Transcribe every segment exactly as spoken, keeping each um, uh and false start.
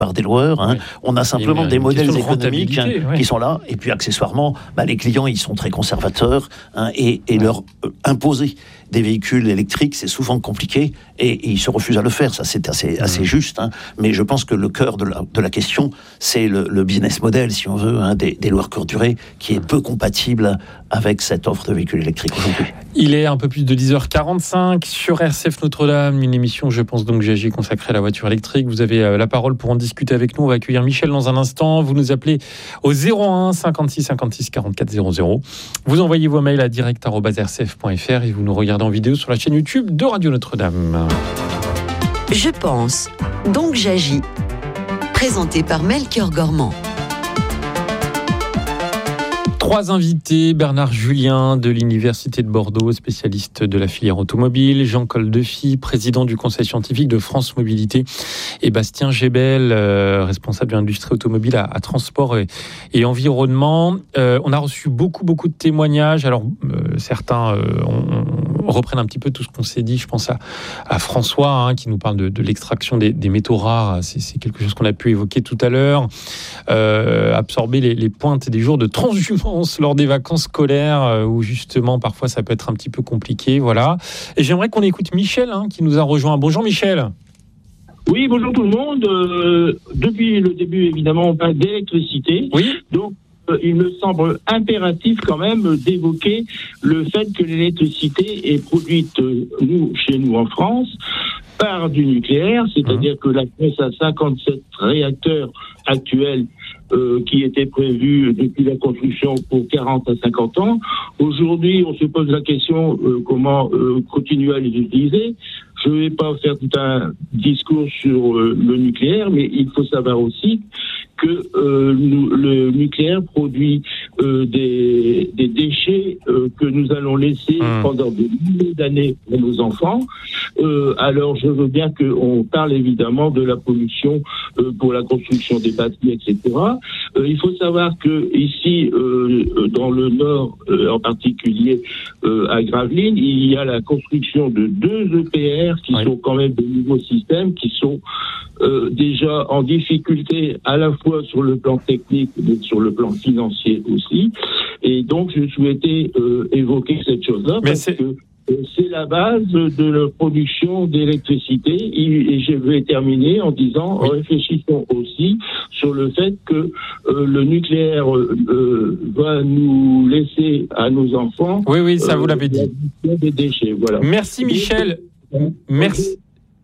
par des loueurs, hein. Oui. On a simplement Et des modèles de économiques hein, ouais. qui sont là, et puis accessoirement, bah, les clients ils sont très conservateurs, hein, et, et ouais. leur euh, imposer des véhicules électriques, c'est souvent compliqué, et, et ils se refusent à le faire. Ça, c'est assez, mmh. assez juste, hein. Mais je pense que le cœur de la, de la question, c'est le, le business model, si on veut, hein, des, des loueurs courte durée, qui est peu compatible avec cette offre de véhicules électriques aujourd'hui. Il est un peu plus de dix heures quarante-cinq sur R C F Notre-Dame, une émission, je pense donc, J A G consacrée à la voiture électrique. Vous avez euh, la parole pour en discuter avec nous. On va accueillir Michel dans un instant. Vous nous appelez au zéro un cinquante-six cinquante-six quarante-quatre zéro zéro. Vous envoyez vos mails à direct arobase r c f point f r et vous nous regardez en vidéo sur la chaîne YouTube de Radio Notre-Dame. Je pense, donc j'agis. Présenté par Melchior Gormand. Trois invités, Bernard Julien de l'Université de Bordeaux, spécialiste de la filière automobile, Jean Coldefy, président du conseil scientifique de France Mobilité, et Bastien Gébel, euh, responsable de l'industrie automobile à, à Transport et, et Environnement. Euh, on a reçu beaucoup, beaucoup de témoignages. Alors, euh, certains euh, on, on reprennent un petit peu tout ce qu'on s'est dit. Je pense à, à François, hein, qui nous parle de, de l'extraction des, des métaux rares. C'est, c'est quelque chose qu'on a pu évoquer tout à l'heure. Euh, absorber les, les pointes des jours de transhumance lors des vacances scolaires, où justement parfois ça peut être un petit peu compliqué, voilà. Et j'aimerais qu'on écoute Michel, hein, qui nous a rejoint. Bonjour Michel. Oui, bonjour tout le monde. Euh, depuis le début, évidemment, on parle d'électricité. Oui. Donc, euh, il me semble impératif quand même d'évoquer le fait que l'électricité est produite, euh, nous, chez nous en France, par du nucléaire, c'est-à-dire mmh. que la France a cinquante-sept réacteurs actuels euh, qui étaient prévus depuis la construction pour quarante à cinquante ans. Aujourd'hui, on se pose la question euh, comment euh, continuer à les utiliser. Je ne vais pas faire tout un discours sur euh, le nucléaire, mais il faut savoir aussi que euh, nous, le nucléaire produit euh, des, des déchets euh, que nous allons laisser mmh. pendant des milliers d'années à nos enfants. Euh, alors, je veux bien qu'on parle évidemment de la pollution euh, pour la construction des batteries, et cetera. Euh, il faut savoir que ici, euh, dans le Nord, euh, en particulier euh, à Gravelines, il y a la construction de deux E P R qui oui. sont quand même de nouveaux systèmes qui sont euh, déjà en difficulté à la fois sur le plan technique mais sur le plan financier aussi. Et donc, je souhaitais euh, évoquer cette chose-là mais parce c'est... que c'est la base de la production d'électricité. Et je vais terminer en disant, oui. réfléchissons aussi sur le fait que euh, le nucléaire euh, va nous laisser à nos enfants... Oui, oui, ça euh, vous l'avez dit. Des déchets, voilà. Merci Michel. Et, Merci.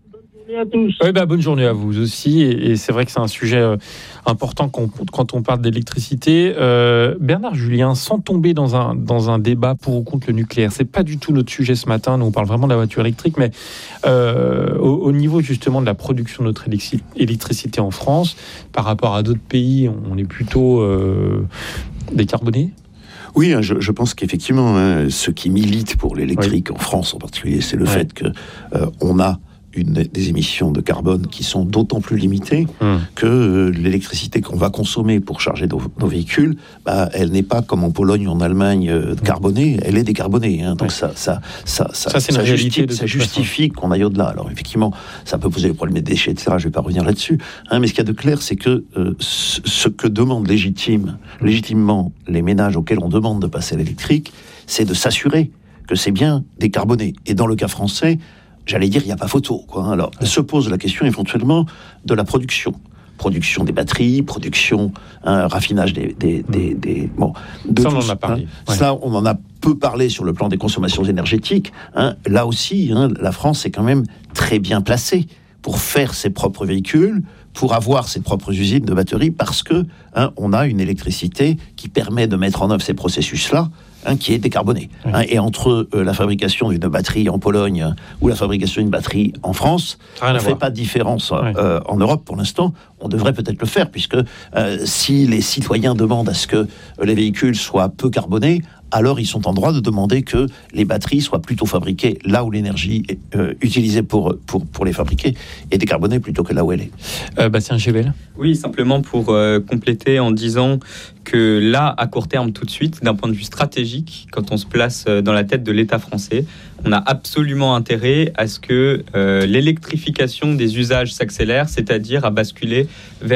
À tous. Oui, bah, bonne journée à vous aussi. Et, et c'est vrai que c'est un sujet euh, important quand, quand on parle d'électricité. Euh, Bernard Julien, sans tomber dans un, dans un débat pour ou contre le nucléaire, c'est pas du tout notre sujet ce matin. Nous, on parle vraiment de la voiture électrique, mais euh, au, au niveau justement de la production de notre électricité en France, par rapport à d'autres pays, on est plutôt euh, décarboné. Oui, je, je pense qu'effectivement, hein, ceux qui militent pour l'électrique oui. en France en particulier, c'est le ouais. fait que euh, on a Une, des émissions de carbone qui sont d'autant plus limitées mmh. que euh, l'électricité qu'on va consommer pour charger nos, nos véhicules, bah, elle n'est pas comme en Pologne ou en Allemagne euh, carbonée, elle est décarbonée. Hein, donc ouais. ça, ça, ça, ça, ça, c'est ça, une justifie, réalité de ça justifie qu'on aille au-delà. Alors effectivement, ça peut poser des problèmes de déchets, et cetera. Je ne vais pas revenir là-dessus. Hein, mais ce qu'il y a de clair, c'est que euh, ce, ce que demandent légitime, légitimement les ménages auxquels on demande de passer à l'électrique, c'est de s'assurer que c'est bien décarboné. Et dans le cas français, j'allais dire, il n'y a pas photo, quoi. Alors, ouais. se pose la question éventuellement de la production. Production des batteries, production, hein, raffinage des... des, des, des bon, de ça, tous, on en a parlé. Hein. Ouais. Ça, on en a peu parlé sur le plan des consommations énergétiques. Hein. Là aussi, hein, la France est quand même très bien placée pour faire ses propres véhicules, pour avoir ses propres usines de batteries, parce que hein, on a une électricité qui permet de mettre en œuvre ces processus-là, hein, qui est décarboné. Oui. Hein, et entre euh, la fabrication d'une batterie en Pologne hein, ou la fabrication d'une batterie en France, on ne fait pas de différence oui. euh, en Europe pour l'instant. On devrait peut-être le faire, puisque euh, si les citoyens demandent à ce que euh, les véhicules soient peu carbonés, alors ils sont en droit de demander que les batteries soient plutôt fabriquées là où l'énergie est euh, utilisée pour, pour, pour les fabriquer est décarbonée plutôt que là où elle est. Euh, Bastien Gébel. Oui, simplement pour euh, compléter en disant que là, à court terme, tout de suite, d'un point de vue stratégique, quand on se place dans la tête de l'État français, on a absolument intérêt à ce que euh, l'électrification des usages s'accélère, c'est-à-dire à basculer vers